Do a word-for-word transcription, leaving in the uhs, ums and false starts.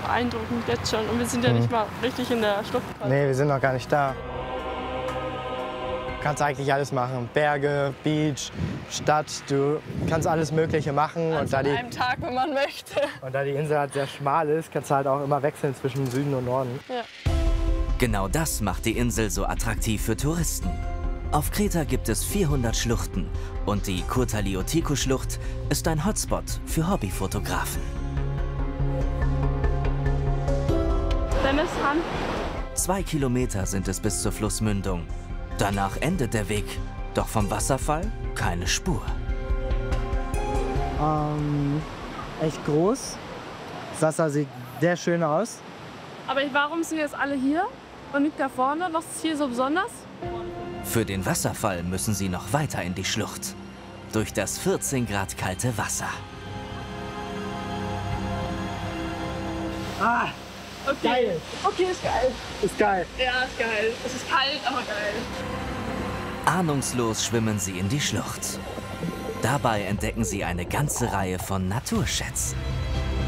beeindruckend jetzt schon. Und wir sind ja Mhm. nicht mal richtig in der Schlucht. Nee, wir sind noch gar nicht da. Du kannst eigentlich alles machen. Berge, Beach, Stadt, du kannst alles Mögliche machen. Also und, da an die, einem Tag, wenn man möchte. und da die Insel halt sehr schmal ist, kannst du halt auch immer wechseln zwischen Süden und Norden. Ja. Genau das macht die Insel so attraktiv für Touristen. Auf Kreta gibt es vierhundert Schluchten und die Kurta-Liotiku-Schlucht ist ein Hotspot für Hobbyfotografen. Dennis, Hand. Zwei Kilometer sind es bis zur Flussmündung. Danach endet der Weg, doch vom Wasserfall keine Spur. Ähm, echt groß. Das Wasser sieht sehr schön aus. Aber warum sind jetzt alle hier und nicht da vorne? Was ist hier so besonders? Für den Wasserfall müssen sie noch weiter in die Schlucht. Durch das vierzehn Grad kalte Wasser. Ah, Okay. geil. Okay, ist geil. Ist geil. Ja, ist geil. Es ist kalt, aber geil. Ahnungslos schwimmen sie in die Schlucht. Dabei entdecken sie eine ganze Reihe von Naturschätzen.